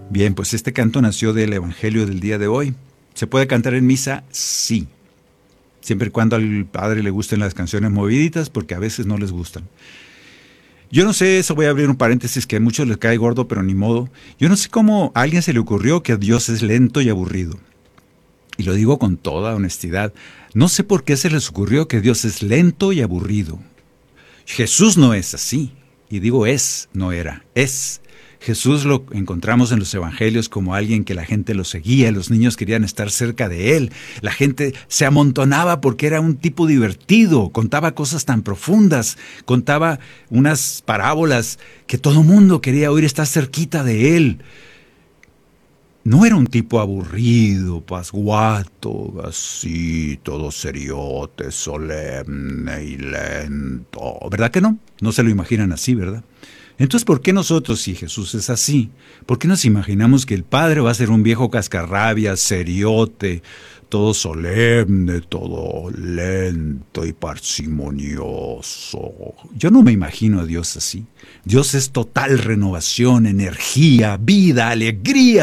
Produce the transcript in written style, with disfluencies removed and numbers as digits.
Bien, pues este canto nació del Evangelio del día de hoy. ¿Se puede cantar en misa? Sí. Siempre y cuando al padre le gusten las canciones moviditas, porque a veces no les gustan. Yo no sé, eso voy a abrir un paréntesis que a muchos les cae gordo, pero ni modo. Yo no sé cómo a alguien se le ocurrió que Dios es lento y aburrido. Y lo digo con toda honestidad. No sé por qué se les ocurrió que Dios es lento y aburrido. Jesús no es así. Y digo es, no era, es. Jesús lo encontramos en los evangelios como alguien que la gente lo seguía, los niños querían estar cerca de él, la gente se amontonaba porque era un tipo divertido, contaba cosas tan profundas, contaba unas parábolas que todo mundo quería oír, estar cerquita de él. No era un tipo aburrido, pasguato, así, todo seriote, solemne y lento. ¿Verdad que no? No se lo imaginan así, ¿verdad? Entonces, ¿por qué nosotros, si Jesús es así, por qué nos imaginamos que el Padre va a ser un viejo cascarrabias, seriote, todo solemne, todo lento y parsimonioso? Yo no me imagino a Dios así. Dios es total renovación, energía, vida, alegría.